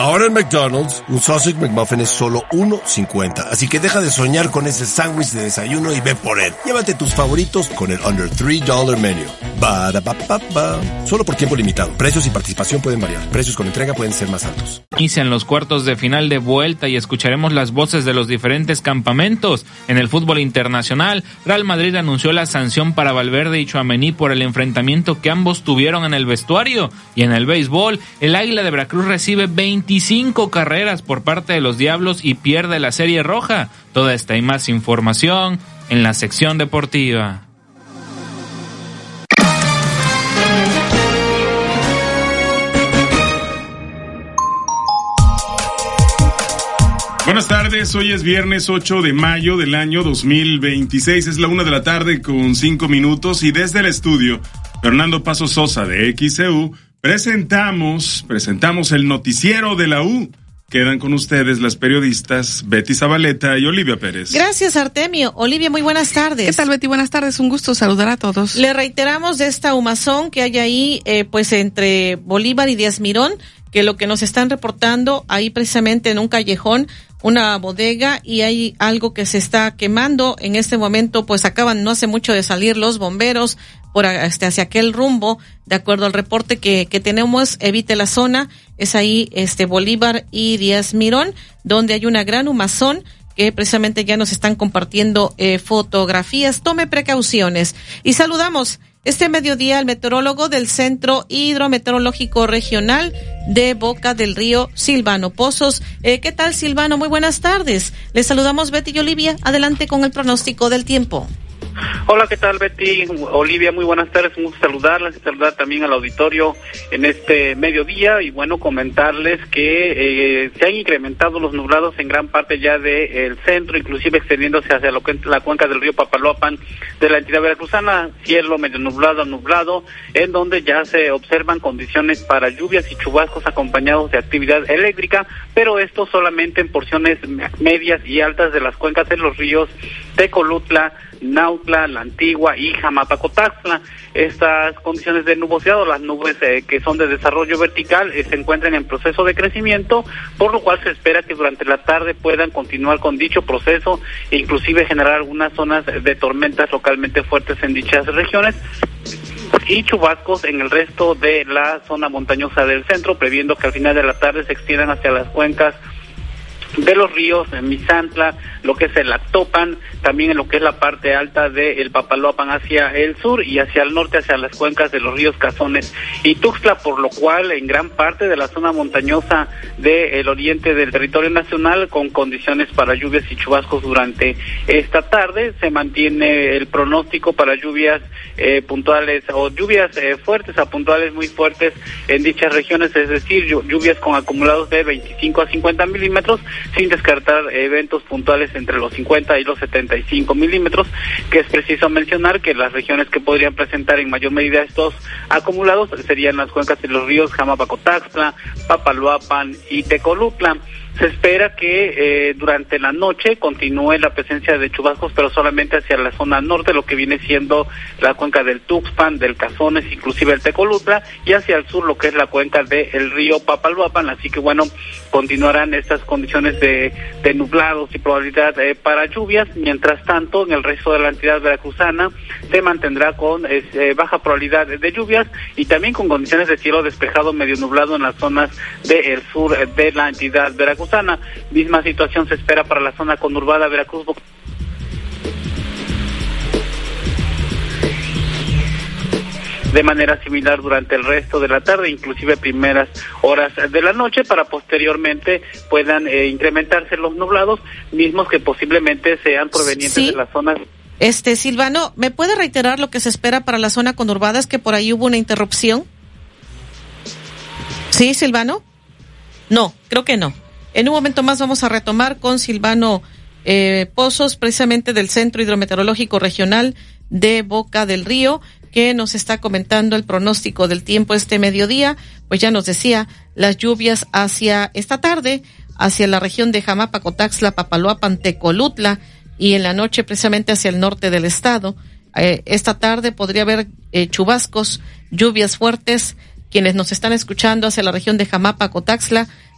Ahora en McDonald's, un Sausage McMuffin es solo $1.50. Así que deja de soñar con ese sándwich de desayuno y ve por él. Llévate tus favoritos con el Under $3 Menu. Ba-da-ba-ba-ba. Solo por tiempo limitado. Precios y participación pueden variar. Precios con entrega pueden ser más altos. Inician los cuartos de final de vuelta y escucharemos las voces de los diferentes campamentos. En el fútbol internacional, Real Madrid anunció la sanción para Valverde y Tchouaméni por el enfrentamiento que ambos tuvieron en el vestuario. Y en el béisbol, el Águila de Veracruz recibe 25 carreras por parte de los Diablos y pierde la Serie Roja. Toda esta y más información en la sección deportiva. Buenas tardes, hoy es viernes 8 de mayo del año 2026, es la 1:05 p.m. y desde el estudio, Fernando Paso Sosa de XEU, presentamos el noticiero de la U. Quedan con ustedes las periodistas Betty Zabaleta y Olivia Pérez. Gracias, Artemio. Olivia, muy buenas tardes. ¿Qué tal, Betty? Buenas tardes, un gusto saludar a todos. Le reiteramos de esta humazón que hay ahí, pues entre Bolívar y Díaz Mirón, que lo que nos están reportando ahí precisamente en un callejón, una bodega, y hay algo que se está quemando en este momento, pues acaban no hace mucho de salir los bomberos por hacia aquel rumbo, de acuerdo al reporte que tenemos. Evite la zona, es ahí Bolívar y Díaz Mirón, donde hay una gran humazón que precisamente ya nos están compartiendo fotografías. Tome precauciones. Y saludamos este mediodía al meteorólogo del Centro Hidrometeorológico Regional de Boca del Río, Silvano Pozos. ¿Qué tal, Silvano? Muy buenas tardes. Les saludamos Betty y Olivia. Adelante con el pronóstico del tiempo. Hola, ¿qué tal, Betty? Olivia, muy buenas tardes, un gusto saludarlas y saludar también al auditorio en este mediodía, y bueno, comentarles que se han incrementado los nublados en gran parte ya del centro, inclusive extendiéndose hacia lo que es la cuenca del río Papaloapan de la entidad veracruzana, cielo medio nublado, en donde ya se observan condiciones para lluvias y chubascos acompañados de actividad eléctrica, pero esto solamente en porciones medias y altas de las cuencas de los ríos Tecolutla, Nautla, La Antigua y Jamapacotaxtla. Estas condiciones de nubosidad, las nubes que son de desarrollo vertical, se encuentran en proceso de crecimiento, por lo cual se espera que durante la tarde puedan continuar con dicho proceso e inclusive generar algunas zonas de tormentas localmente fuertes en dichas regiones y chubascos en el resto de la zona montañosa del centro, previendo que al final de la tarde se extiendan hacia las cuencas de los ríos en Misantla, lo que es el Actopan, también en lo que es la parte alta del Papaloapan hacia el sur y hacia el norte hacia las cuencas de los ríos Cazones y Tuxtla, por lo cual en gran parte de la zona montañosa del oriente del territorio nacional con condiciones para lluvias y chubascos durante esta tarde. Se mantiene el pronóstico para lluvias puntuales o lluvias fuertes a puntuales muy fuertes en dichas regiones, es decir, lluvias con acumulados de 25 a 50 milímetros, sin descartar eventos puntuales entre los 50 y los 75 milímetros, que es preciso mencionar que las regiones que podrían presentar en mayor medida estos acumulados serían las cuencas de los ríos Jamapacotaxtla, Papaloapan y Tecolutla. Se espera que durante la noche continúe la presencia de chubascos, pero solamente hacia la zona norte, lo que viene siendo la cuenca del Tuxpan, del Cazones, inclusive el Tecolutla, y hacia el sur lo que es la cuenca del río Papaloapan. Así que bueno, continuarán estas condiciones de nublados y probabilidad para lluvias. Mientras tanto, en el resto de la entidad veracruzana se mantendrá con baja probabilidad de lluvias y también con condiciones de cielo despejado medio nublado en las zonas del sur de la entidad veracruzana. Misma situación se espera para la zona conurbada Veracruz. De manera similar durante el resto de la tarde, inclusive primeras horas de la noche, para posteriormente puedan incrementarse los nublados, mismos que posiblemente sean provenientes de las zonas. Silvano, ¿me puede reiterar lo que se espera para la zona conurbada? Es que por ahí hubo una interrupción. ¿Sí, Silvano? No, creo que no. En un momento más vamos a retomar con Silvano Pozos, precisamente del Centro Hidrometeorológico Regional de Boca del Río, que nos está comentando el pronóstico del tiempo este mediodía. Pues ya nos decía, las lluvias hacia esta tarde, hacia la región de Jamapacotaxtla, Papaloapan, Tecolutla, y en la noche precisamente hacia el norte del estado. Esta tarde podría haber chubascos, lluvias fuertes. Quienes nos están escuchando hacia la región de Jamapacotaxtla,